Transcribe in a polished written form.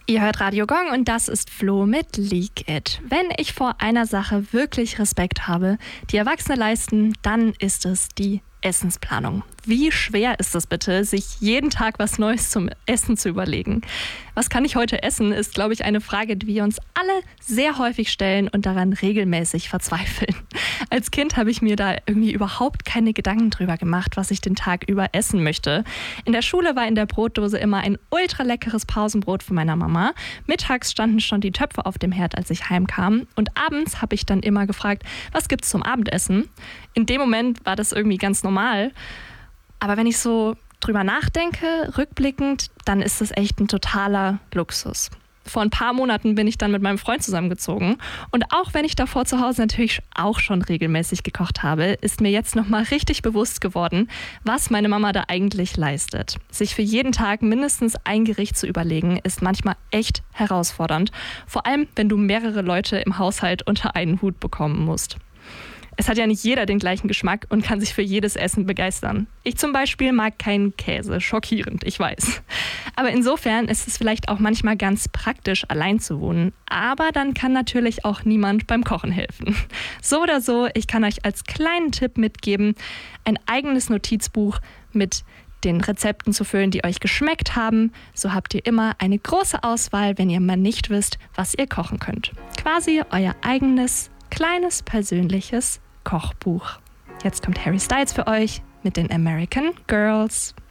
Ihr hört Radio Gong und das ist Flo mit Leak It. Wenn ich vor einer Sache wirklich Respekt habe, die Erwachsene leisten, dann ist es die Essensplanung. Wie schwer ist es bitte, sich jeden Tag was Neues zum Essen zu überlegen? Was kann ich heute essen, ist, glaube ich, eine Frage, die wir uns alle sehr häufig stellen und daran regelmäßig verzweifeln. Als Kind habe ich mir da irgendwie überhaupt keine Gedanken drüber gemacht, was ich den Tag über essen möchte. In der Schule war in der Brotdose immer ein ultra leckeres Pausenbrot von meiner Mama. Mittags standen schon die Töpfe auf dem Herd, als ich heimkam. Und abends habe ich dann immer gefragt, was gibt's zum Abendessen? In dem Moment war das irgendwie ganz normal. Aber wenn ich so drüber nachdenke, rückblickend, dann ist das echt ein totaler Luxus. Vor ein paar Monaten bin ich dann mit meinem Freund zusammengezogen. Und auch wenn ich davor zu Hause natürlich auch schon regelmäßig gekocht habe, ist mir jetzt nochmal richtig bewusst geworden, was meine Mama da eigentlich leistet. Sich für jeden Tag mindestens ein Gericht zu überlegen, ist manchmal echt herausfordernd. Vor allem, wenn du mehrere Leute im Haushalt unter einen Hut bekommen musst. Es hat ja nicht jeder den gleichen Geschmack und kann sich für jedes Essen begeistern. Ich zum Beispiel mag keinen Käse. Schockierend, ich weiß. Aber insofern ist es vielleicht auch manchmal ganz praktisch, allein zu wohnen. Aber dann kann natürlich auch niemand beim Kochen helfen. So oder so, ich kann euch als kleinen Tipp mitgeben, ein eigenes Notizbuch mit den Rezepten zu füllen, die euch geschmeckt haben. So habt ihr immer eine große Auswahl, wenn ihr mal nicht wisst, was ihr kochen könnt. Quasi euer eigenes, kleines, persönliches Kochbuch. Jetzt kommt Harry Styles für euch mit den American Girls.